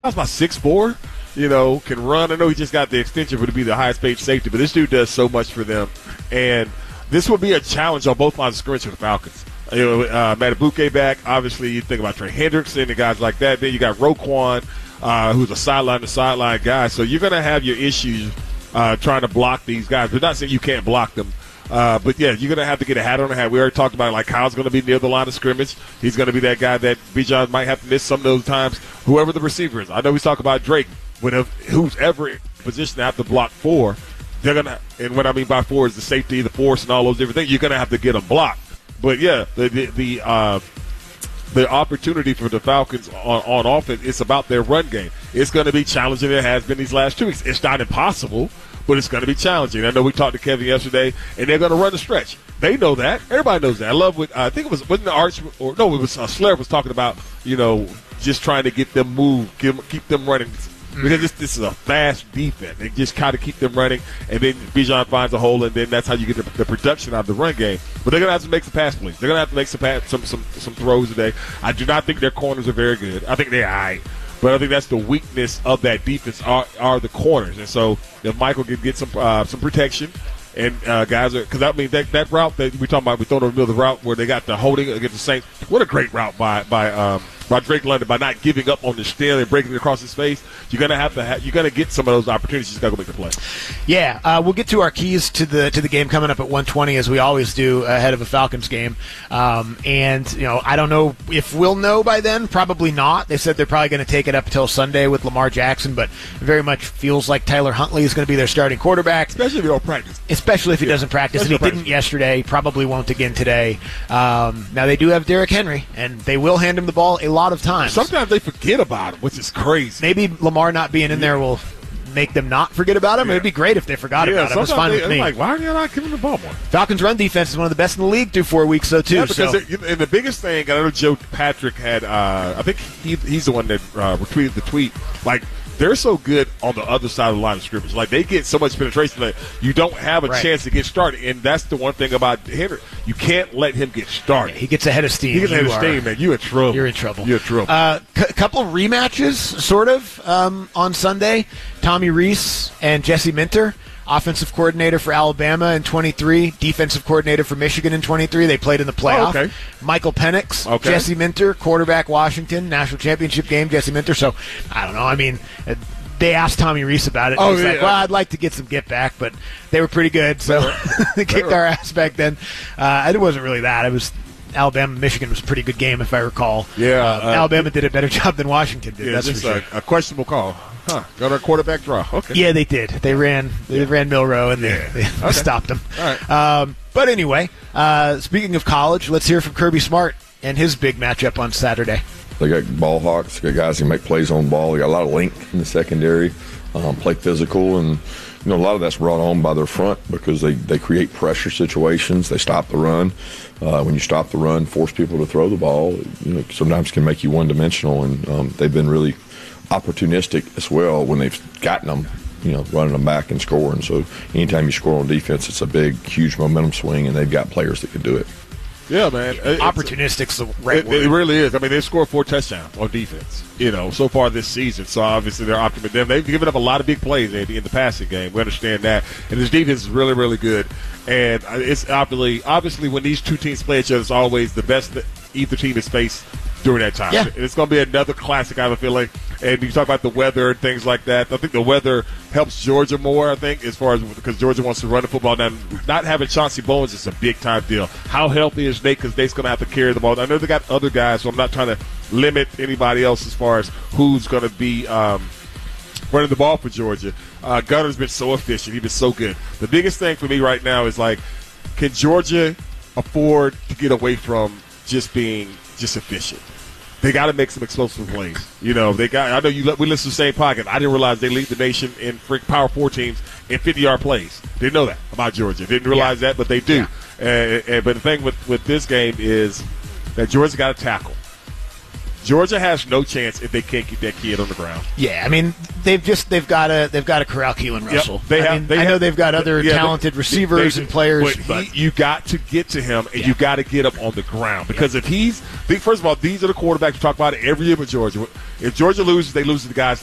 was about 6'4", can run. I know he just got the extension for to be the highest paid safety, but this dude does so much for them. And this will be a challenge on both lines of scrimmage for the Falcons. Matabuke back. Obviously, you think about Trey Hendrickson and guys like that. Then you got Roquan, who's a sideline-to-sideline guy. So you're going to have your issues trying to block these guys. We're not saying you can't block them. But, yeah, you're going to have to get a hat on the hat. We already talked about it, like Kyle's going to be near the line of scrimmage. He's going to be that guy that Bijan might have to miss some of those times, whoever the receiver is. I know we talk about Drake. Who's ever in position to have to block for, they're going to – and what I mean by for is the safety, the force, and all those different things. You're going to have to get them blocked. But, yeah, the opportunity for the Falcons on offense, it's about their run game. It's going to be challenging. It has been these last 2 weeks. It's not impossible, but it's going to be challenging. I know we talked to Kevin yesterday, and they're going to run the stretch. They know that. Everybody knows that. I love what I think it wasn't the Arch or no, it was Slayer was talking about. Just trying to get them moved, keep them running. Because this is a fast defense. They just kind of keep them running, and then Bijan finds a hole, and then that's how you get the production out of the run game. But they're going to have to make some pass plays. They're going to have to make some throws today. I do not think their corners are very good. I think they're all right. But I think that's the weakness of that defense are the corners. And so if Michael can get some protection, and guys are – because, I mean, that route that we're talking about, we thrown in the middle of the route where they got the holding against the Saints. What a great route by Drake London by not giving up on the steal and breaking it across his face. You're gonna get some of those opportunities. You just gotta go make the play. Yeah, we'll get to our keys to the game coming up at 1:20 as we always do ahead of a Falcons game. And I don't know if we'll know by then. Probably not. They said they're probably going to take it up until Sunday with Lamar Jackson, but it very much feels like Tyler Huntley is going to be their starting quarterback, especially if he don't practice. Especially if he doesn't practice, and he didn't yesterday. He probably won't again today. Now they do have Derrick Henry, and they will hand him the ball a lot of times. Sometimes they forget about him, which is crazy. Maybe Lamar not being in there will make them not forget about him. Yeah. It'd be great if they forgot about him. It's fine with me. Like, why are you not giving the ball more? Falcons' run defense is one of the best in the league through 4 weeks, though, too. Yeah, because and the biggest thing, I know Joe Patrick had, I think he's the one that retweeted the tweet, like, they're so good on the other side of the line of scrimmage. Like, they get so much penetration that you don't have a chance to get started. And that's the one thing about Henry. You can't let him get started. Yeah, he gets ahead of steam. He gets ahead of steam, man. You're in trouble. You're in trouble. You're in trouble. Couple rematches, sort of, on Sunday. Tommy Rees and Jesse Minter. Offensive coordinator for Alabama in 23, defensive coordinator for Michigan in 23. They played in the playoff. Oh, okay. Michael Penix, Jesse Minter, quarterback Washington, national championship game, Jesse Minter. So, I don't know. I mean, they asked Tommy Rees about it. And he's like, well, I'd like to get some get back, but they were pretty good. So, they kicked our ass back then. It wasn't really that. It was Alabama-Michigan was a pretty good game, if I recall. Yeah. Alabama did a better job than Washington did. Yeah, that's just for sure. A questionable call. Huh. Got our quarterback draw. Okay. Yeah, they did. They ran Milroe, and they stopped them. All right. But anyway, speaking of college, let's hear from Kirby Smart and his big matchup on Saturday. They got ball hawks. They got guys who make plays on the ball. They got a lot of length in the secondary, play physical, and a lot of that's brought on by their front because they create pressure situations. They stop the run. When you stop the run, force people to throw the ball, sometimes can make you one-dimensional, and they've been really opportunistic as well when they've gotten them, running them back and scoring. So anytime you score on defense, it's a big, huge momentum swing, and they've got players that can do it. Yeah, man. Opportunistic's the right word. It really is. I mean, they've scored 4 touchdowns on defense, so far this season. So, obviously, they're optimistic. They've given up a lot of big plays in the passing game. We understand that. And this defense is really, really good. And it's obviously when these two teams play each other, it's always the best that either team has faced during that time. Yeah. It's going to be another classic, I have a feeling. And you talk about the weather and things like that. I think the weather helps Georgia more, as far as because Georgia wants to run the football. Now, not having Chauncey Bowens is a big-time deal. How healthy is Nate? Because Nate's going to have to carry the ball. I know they got other guys, so I'm not trying to limit anybody else as far as who's going to be running the ball for Georgia. Gunner's been so efficient. He's been so good. The biggest thing for me right now is, can Georgia afford to get away from just being efficient? They got to make some explosive plays. I know we listen to the same podcast. I didn't realize they lead the nation in Power 4 teams in 50-yard plays. Didn't know that about Georgia. Didn't realize that, but they do. Yeah. But the thing with this game is that Georgia got to tackle. Georgia has no chance if they can't keep that kid on the ground. Yeah, I mean they've got to corral Keelan Russell. Yep, I know they've got other talented receivers and players, but you got to get to him and you got to get him on the ground because if first of all, these are the quarterbacks we talk about every year with Georgia. If Georgia loses, they lose to the guys